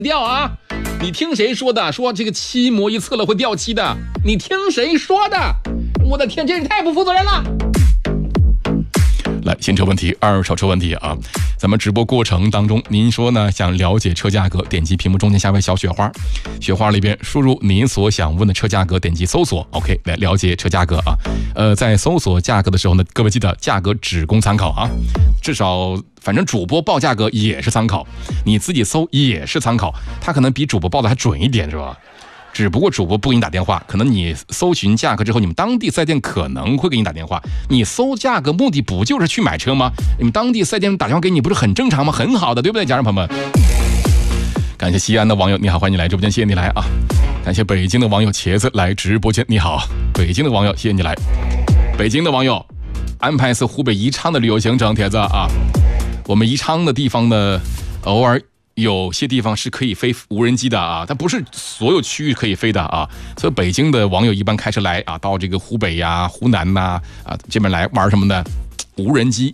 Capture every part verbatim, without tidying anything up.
掉啊！你听谁说的？说这个漆膜一测了会掉漆的？你听谁说的？我的天，真是太不负责任了！来，新车问题，二手车问题啊！咱们直播过程当中，您说呢？想了解车价格，点击屏幕中间下方小雪花，雪花里边输入您所想问的车价格，点击搜索 ，OK， 来了解车价格啊。呃，在搜索价格的时候呢，各位记得价格只供参考啊，至少反正主播报价格也是参考，你自己搜也是参考，它可能比主播报的还准一点，是吧？只不过主播不给你打电话，可能你搜寻价格之后，你们当地四 S 店可能会给你打电话。你搜价格目的不就是去买车吗？你们当地四 S 店打电话给你不是很正常吗？很好的，对不对，家人朋友们？感谢西安的网友，你好，欢迎你来直播间，谢谢你来啊！感谢北京的网友茄子来直播间，你好，北京的网友，谢谢你来。北京的网友安排一次湖北宜昌的旅游行程，帖子啊，我们宜昌的地方呢，偶尔有些地方是可以飞无人机的啊，但不是所有区域可以飞的啊，所以北京的网友一般开车来啊，到这个湖北呀、湖南呐 啊, 啊这边来玩什么呢？无人机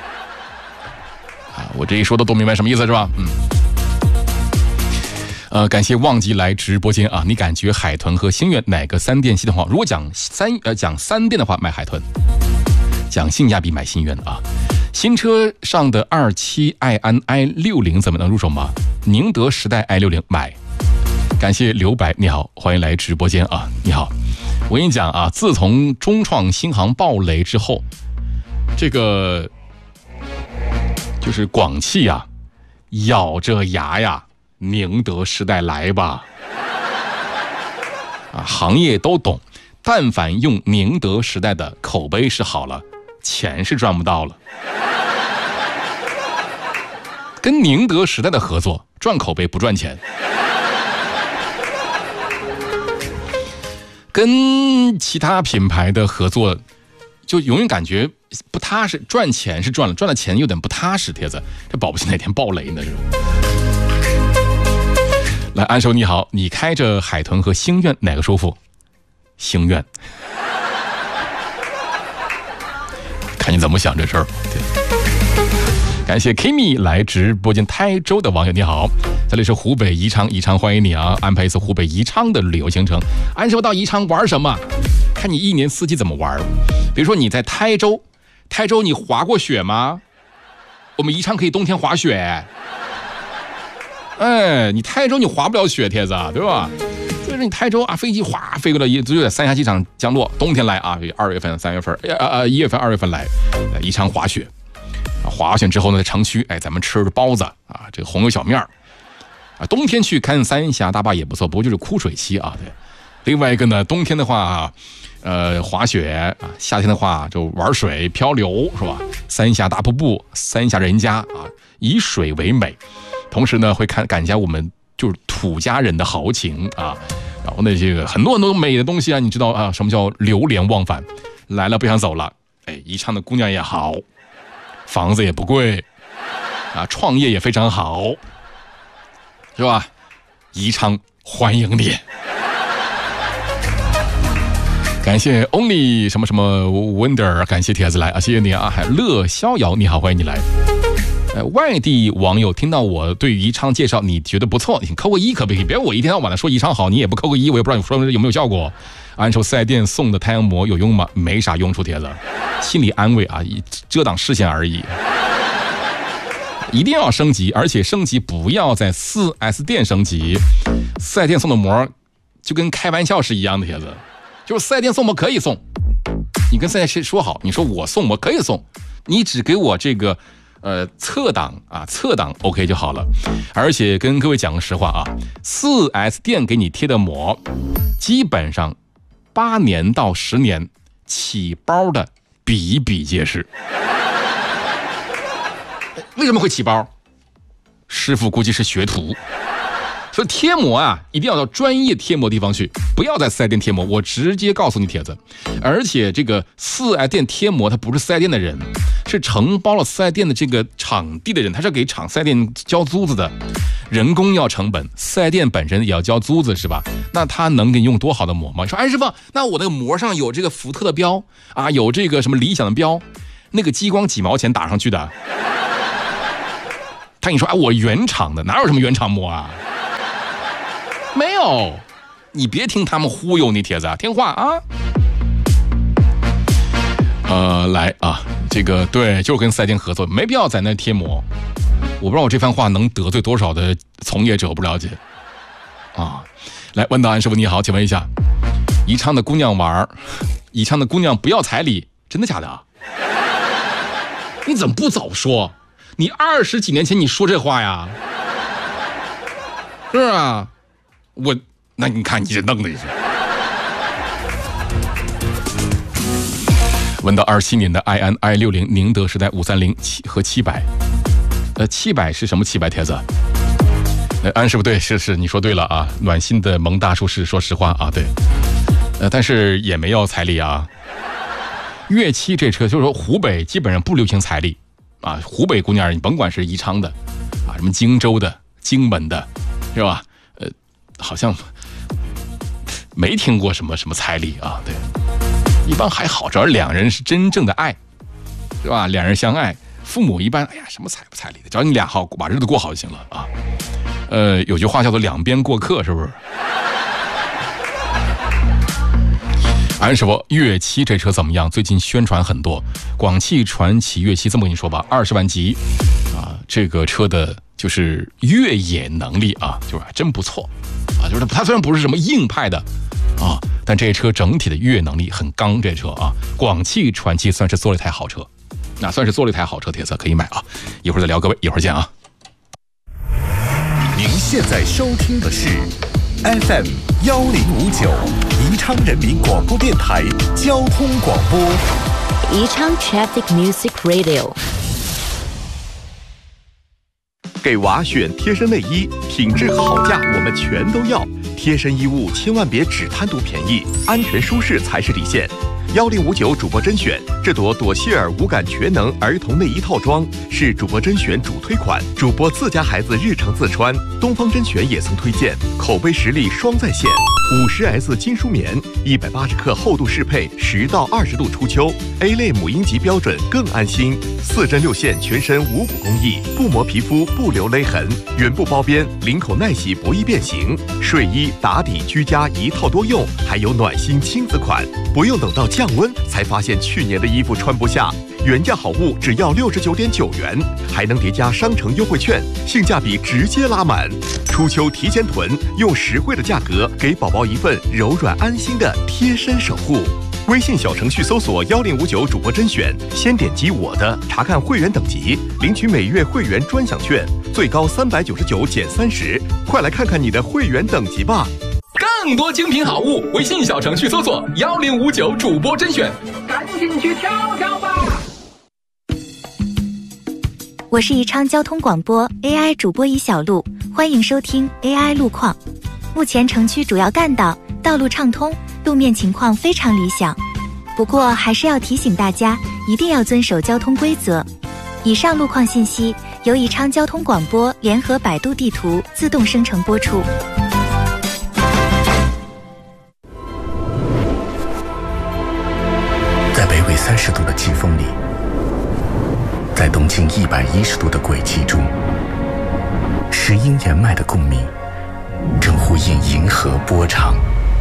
啊，我这一说的都明白什么意思是吧？嗯。呃，感谢忘记来直播间啊！你感觉海豚和星越哪个三电系统好？如果讲三呃讲三电的话，买海豚；讲性价比买星越啊。新车上的二七爱安 i 六零怎么能入手吗？宁德时代 i 六零买。感谢刘白，你好，欢迎来直播间啊！你好，我跟你讲啊，自从中创新航爆雷之后，这个就是广汽呀、啊，咬着牙呀。宁德时代来吧，啊，行业都懂，但凡用宁德时代的口碑是好了，钱是赚不到了。跟宁德时代的合作赚口碑不赚钱，跟其他品牌的合作就永远感觉不踏实，赚钱是赚了，赚了钱有点不踏实。帖子，这保不齐哪天爆雷呢？是吧？来，安手你好，你开着海豚和星越哪个舒服？星越，看你怎么想这事儿。感谢 Kimi 来直播间，台州的网友你好，这里是湖北宜昌，宜昌欢迎你啊！安排一次湖北宜昌的旅游行程。安手到宜昌玩什么？看你一年四季怎么玩。比如说你在台州，台州你滑过雪吗？我们宜昌可以冬天滑雪。哎，你台州你滑不了雪，帖子对吧？所以说你台州啊，飞机哗飞过来，也就在三峡机场降落，冬天来啊，二月份、三月份，呃呃，一月份、二月份来，宜昌滑雪，啊，滑雪之后呢，在城区，哎，咱们吃着包子啊，这个红油小面啊，冬天去看三峡大坝也不错，不过就是枯水期啊，对。另外一个呢，冬天的话啊，呃，滑雪啊，夏天的话就玩水漂流，是吧？三峡大瀑布，三峡人家啊，以水为美。同时呢，会看感觉我们就是土家人的豪情啊，然后那些个很多很多美的东西啊，你知道啊，什么叫流连忘返？来了不想走了，哎，宜昌的姑娘也好，房子也不贵，啊，创业也非常好，是吧？宜昌欢迎你，感谢 Only 什么什么 Wonder， 感谢帖子来啊，谢谢你啊，还有乐逍遥，你好，欢迎你来。呃，外地网友听到我对宜昌介绍，你觉得不错，你扣个一可不可以？别我一天到晚的说宜昌好，你也不扣个一，我也不知道你说有没有效果。安手四 S 店送的太阳膜有用吗？没啥用处，帖子，心理安慰啊，遮挡视线而已。一定要升级，而且升级不要在四 S 店升级，四 S 店送的膜就跟开玩笑是一样的，帖子，就是四 S 店送膜可以送，你跟四 S 店说好，你说我送膜可以送，你只给我这个。呃，侧挡啊，侧挡 OK 就好了。而且跟各位讲个实话啊，四 S 店给你贴的膜，基本上八年到十年起包的比比皆是。为什么会起包？师傅估计是学徒。所以贴膜啊，一定要到专业贴膜地方去，不要在四 S 店贴膜。我直接告诉你，帖子。而且这个四 S 店贴膜，它不是四 S 店的人，是承包了四 S 店的这个场地的人，他是给厂四 S 店交租子的，人工要成本，四 S 店本身也要交租子，是吧？那他能给你用多好的膜吗？你说，哎，师傅，那我那个膜上有这个福特的标啊，有这个什么理想的标，那个激光几毛钱打上去的。他跟你说，哎，我原厂的，哪有什么原厂膜啊？ 没有，你别听他们忽悠你，铁子，听话啊。呃，来啊，这个对，就是跟赛金合作，没必要在那贴膜。我不知道我这番话能得罪多少的从业者，不了解啊。来，问答案师傅你好，请问一下，宜昌的姑娘玩，宜昌的姑娘不要彩礼，真的假的？你怎么不早说？你二十几年前你说这话呀？是啊，我那你看你这弄的一下。问到二七年的 i n i 六零宁德时代五三零七和七百，呃，七百是什么七百帖子？呃，安师傅对，是是，你说对了啊。暖心的萌大叔是说实话啊，对，呃，但是也没要彩礼啊。粤七这车就是说湖北基本上不流行彩礼啊，湖北姑娘你甭管是宜昌的啊，什么荆州的、荆门的，是吧？呃，好像没听过什么什么彩礼啊，对。一般还好，只要两人是真正的爱，是吧？两人相爱，父母一般哎呀什么彩不彩礼的，只要你俩好把日子过好就行了啊。呃，有句话叫做两边过客，是不是？安师傅，粤七这车怎么样？最近宣传很多，广汽传祺粤七这么跟你说吧，二十万级啊，这个车的就是越野能力啊，就是还真不错啊，就是它虽然不是什么硬派的啊。但这车整体的越野能力很刚，这车啊，广汽传祺算是做了一台好车，那算是做了一台好车，铁子可以买啊。一会儿再聊，各位，一会儿见啊。 您现在收听的是 F M 幺零五九宜昌人民广播电台交通广播， 宜昌 Traffic Music Radio。 给娃选贴身内衣，品质好价我们全都要。贴身衣物千万别只贪图便宜，安全舒适才是底线。幺零五九主播甄选，这朵朵谢尔无感全能儿童内衣套装是主播甄选主推款，主播自家孩子日常自穿，东方甄选也曾推荐，口碑实力双在线。五十 S 金舒棉，一百八十克厚度适配，十到二十度初秋 ，A 类母婴级标准更安心。四针六线，全身无骨工艺，不磨皮肤，不留勒痕，原布包边，领口耐洗，不易变形。睡衣、打底、居家一套多用，还有暖心亲子款，不用等到降温才发现去年的衣服穿不下，原价好物只要六十九点九元，还能叠加商城优惠券，性价比直接拉满。初秋提前囤，用实惠的价格给宝宝一份柔软安心的贴身守护。微信小程序搜索幺零五九主播甄选，先点击我的，查看会员等级，领取每月会员专享券，最高三百九十九减三十，快来看看你的会员等级吧。 更多精品好物，微信小程序搜索幺零五九主播甄选， 赶紧去挑挑吧。 我是宜昌交通广播 A I 主播尹小璐，欢迎收听 A I 路况。目前城区主要干道道路畅通，路面情况非常理想，不过还是要提醒大家一定要遵守交通规则。以上路况信息由宜昌交通广播联合百度地图自动生成播出。 在北纬三十度的季风里，在东经一百一十度的轨迹中，石英岩脉的共鸣正呼应银河波长。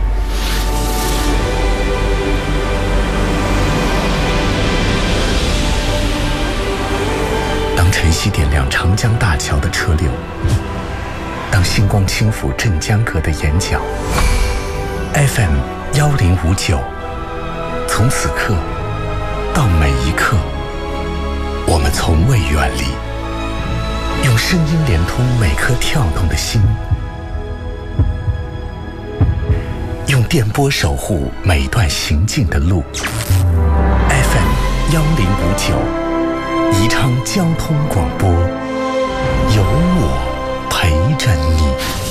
当晨曦点亮长江大桥的车流，当星光轻抚镇江阁的眼角 ，F M 幺零五九，从此刻到每一刻，我们从未远离，用声音连通每颗跳动的心，用电波守护每段行进的路。F M 幺零五九，宜昌交通广播，有我陪着你。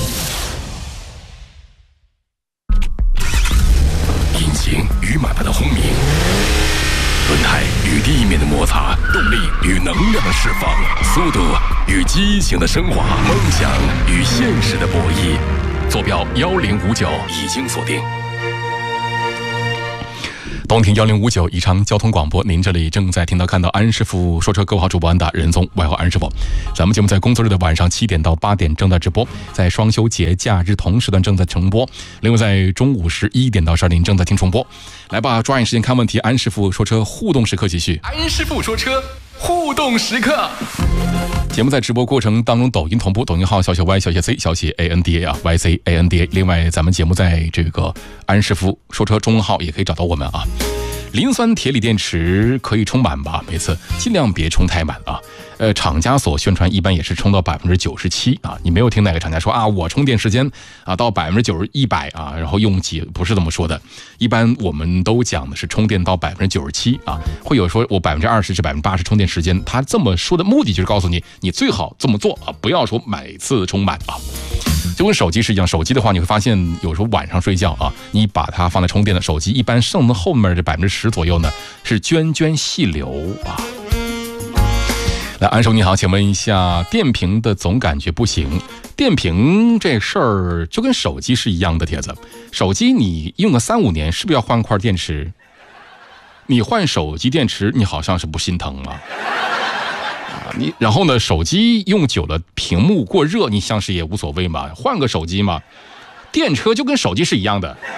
引擎与马达的轰鸣，轮胎与地面的摩擦，动力与能量的释放，速度与激情的升华，梦想与现实的博弈。坐标幺零五九已经锁定。 东庭幺零五九宜昌交通广播，您这里正在听到看到安师傅说车，各位好，主播安达任宗，外号安师傅。咱们节目在工作日的晚上七点到八点正在直播，在双休节假日同时段正在重播，另外在中午十一点到十二点正在听重播。来吧，抓紧时间看问题，安师傅说车互动时刻继续。 安师傅说车互动时刻。 节目在直播过程当中，抖音同步，抖音号小写 Y 小写 C 小写 A N D A 啊 Y C A N D A。另外，咱们节目在这个安师傅说车中号也可以找到我们啊。磷酸铁锂电池可以充满吧？每次尽量别充太满啊。呃，厂家所宣传一般也是充到百分之九十七啊。你没有听哪个厂家说啊，我充电时间啊到百分之九十一百啊，然后用几不是这么说的。一般我们都讲的是充电到百分之九十七啊，会有说我百分之二十至百分之八十充电时间。他这么说的目的就是告诉你，你最好这么做啊，不要说每次充满啊。就跟手机是一样，手机的话你会发现有时候晚上睡觉啊，你把它放在充电的手机，一般剩的后面的百分之十左右呢是涓涓细流啊。来，安叔你好，请问一下，电瓶的总感觉不行。电瓶这事儿就跟手机是一样的，铁子。手机你用个三五年，是不是要换块电池？你换手机电池，你好像是不心疼啊。你然后呢？手機用久了，屏幕过热，你像是也无所谓嘛，换个手机嘛。电车就跟手机是一样的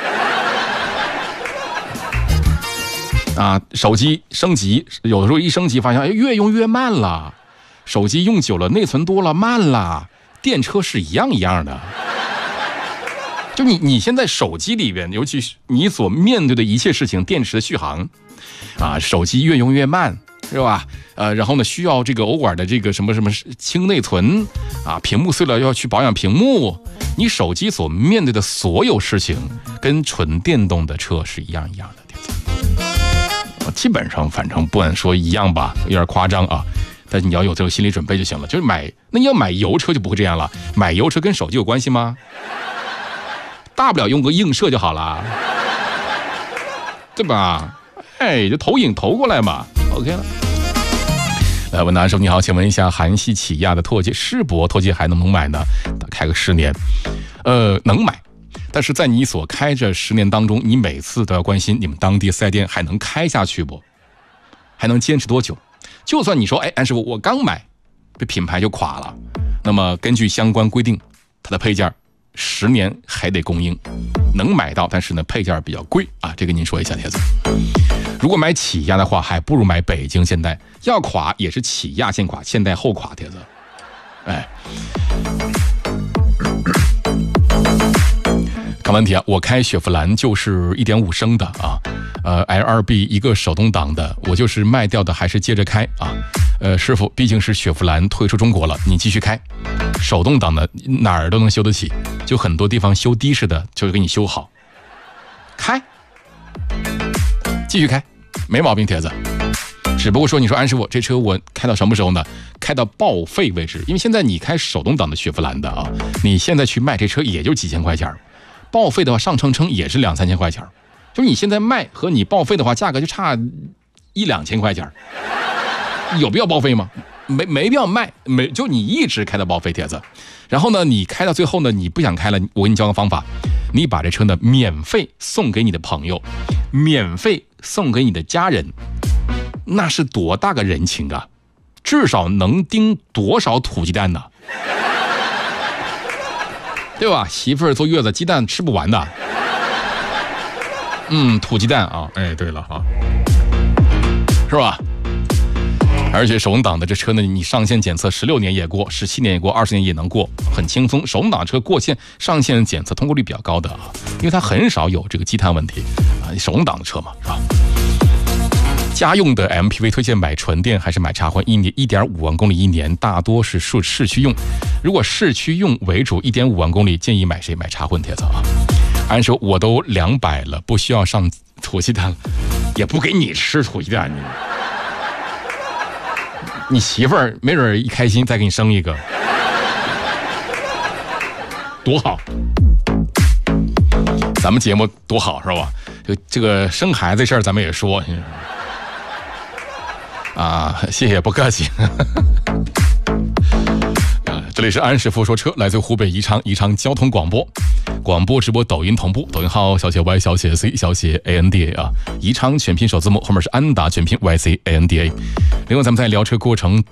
啊，手机升级，有的时候一升级发现，哎，越用越慢了。手机用久了，内存多了，慢了。电车是一样一样的。就你你现在手机里边，尤其是你所面对的一切事情，电池的续航啊，手机越用越慢。是吧？呃，然后呢，需要这个偶尔的这个什么什么清内存啊，屏幕碎了要去保养屏幕。你手机所面对的所有事情，跟纯电动的车是一样一样的。基本上，反正不敢说一样吧，有点夸张啊。但是你要有这个心理准备就行了。就是买，那你要买油车就不会这样了。买油车跟手机有关系吗？大不了用个映射就好了，对吧？哎，就投影投过来嘛。OK 了。来，问男生你好，请问一下，韩系起亚的拓界世博拓界还能不能买呢？开个十年，呃，能买，但是在你所开着十年当中，你每次都要关心你们当地四 S店还能开下去不？还能坚持多久？就算你说，哎，安师傅，我刚买，这品牌就垮了，那么根据相关规定，它的配件十年还得供应，能买到，但是呢，配件比较贵啊，这个您说一下，铁子。如果买起亚的话，还不如买北京现代，要垮也是起亚先垮，现代后垮，铁子。哎，看问题啊，我开雪佛兰就是 一点五 升的啊，呃 L 二 B 一个手动挡的，我就是卖掉的还是接着开啊。呃，师傅，毕竟是雪佛兰退出中国了，你继续开。手动挡的哪儿都能修得起，就很多地方修的士的就给你修好，开。继续开，没毛病，铁子。只不过说，你说安师傅，这车我开到什么时候呢？开到报废为止。因为现在你开手动挡的雪佛兰的啊，你现在去卖这车也就几千块钱，报废的话上称称也是两三千块钱。就是你现在卖和你报废的话，价格就差一两千块钱，有必要报废吗？没没必要卖，没就你一直开到报废，铁子。然后呢，你开到最后呢，你不想开了，我给你教个方法，你把这车呢免费送给你的朋友，免费送给你的家人，那是多大个人情啊！至少能盯多少土鸡蛋呢？对吧？媳妇儿坐月子，鸡蛋吃不完的。嗯，土鸡蛋啊，哎，对了啊，是吧？而且手动挡的这车呢，你上线检测十六年也过，十七年也过，二十年也能过，很轻松。手动挡车过线上线检测通过率比较高的啊，因为它很少有这个积碳问题啊。手动挡的车嘛，是吧？家用的 M P V 推荐买纯电还是买插混？一年一点五万公里一年，大多是市市区用。如果市区用为主，一点五万公里，建议买谁？买插混，铁子啊。按说我都两百了，不需要上土鸡蛋了，也不给你吃土鸡蛋，你。你媳妇儿没准一开心再给你生一个，多好！咱们节目多好是吧？这个这个生孩子事儿咱们也说啊，谢谢，不客气。啊，这里是安师傅说车，来自湖北宜昌宜昌交通广播。 广播直播抖音同步，抖音号小写 Y 小写 C 小写 A N D A 啊，宜昌全拼首字母后面是安达全拼 Y C A N D A。另外咱们在聊车过程